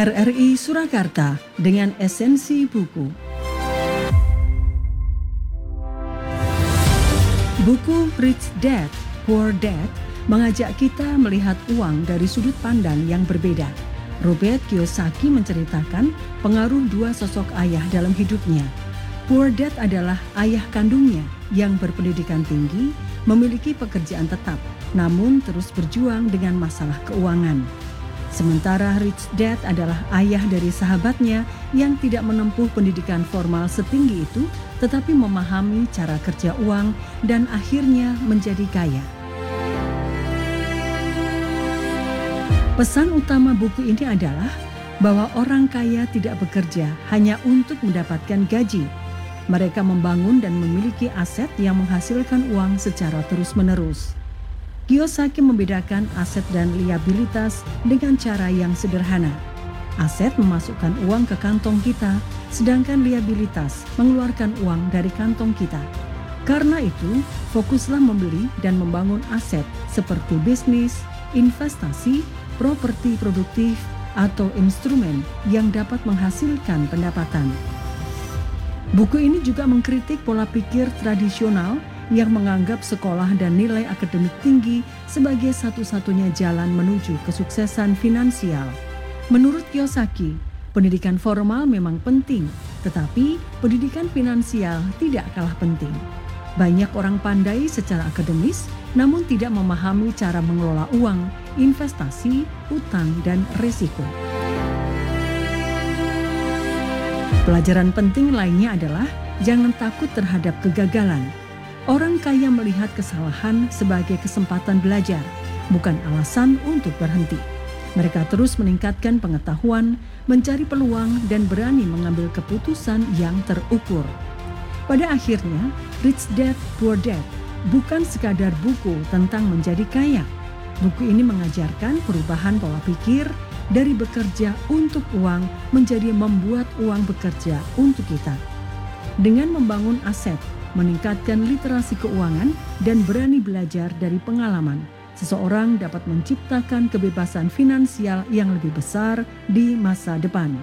RRI Surakarta dengan esensi buku. Buku Rich Dad, Poor Dad mengajak kita melihat uang dari sudut pandang yang berbeda. Robert Kiyosaki menceritakan pengaruh dua sosok ayah dalam hidupnya. Poor Dad adalah ayah kandungnya yang berpendidikan tinggi, memiliki pekerjaan tetap, namun terus berjuang dengan masalah keuangan. Sementara Rich Dad adalah ayah dari sahabatnya yang tidak menempuh pendidikan formal setinggi itu, tetapi memahami cara kerja uang dan akhirnya menjadi kaya. Pesan utama buku ini adalah bahwa orang kaya tidak bekerja hanya untuk mendapatkan gaji. Mereka membangun dan memiliki aset yang menghasilkan uang secara terus-menerus. Kiyosaki membedakan aset dan liabilitas dengan cara yang sederhana. Aset memasukkan uang ke kantong kita, sedangkan liabilitas mengeluarkan uang dari kantong kita. Karena itu, fokuslah membeli dan membangun aset seperti bisnis, investasi, properti produktif, atau instrumen yang dapat menghasilkan pendapatan. Buku ini juga mengkritik pola pikir tradisional yang menganggap sekolah dan nilai akademik tinggi sebagai satu-satunya jalan menuju kesuksesan finansial. Menurut Kiyosaki, pendidikan formal memang penting, tetapi pendidikan finansial tidak kalah penting. Banyak orang pandai secara akademis, namun tidak memahami cara mengelola uang, investasi, utang, dan risiko. Pelajaran penting lainnya adalah jangan takut terhadap kegagalan. Orang kaya melihat kesalahan sebagai kesempatan belajar, bukan alasan untuk berhenti. Mereka terus meningkatkan pengetahuan, mencari peluang, dan berani mengambil keputusan yang terukur. Pada akhirnya, Rich Dad, Poor Dad bukan sekadar buku tentang menjadi kaya. Buku ini mengajarkan perubahan pola pikir dari bekerja untuk uang menjadi membuat uang bekerja untuk kita. Dengan membangun aset, meningkatkan literasi keuangan, dan berani belajar dari pengalaman, seseorang dapat menciptakan kebebasan finansial yang lebih besar di masa depan.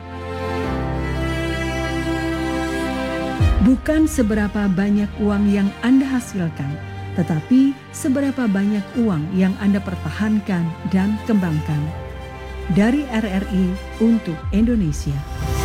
Bukan seberapa banyak uang yang Anda hasilkan, tetapi seberapa banyak uang yang Anda pertahankan dan kembangkan. Dari RRI untuk Indonesia.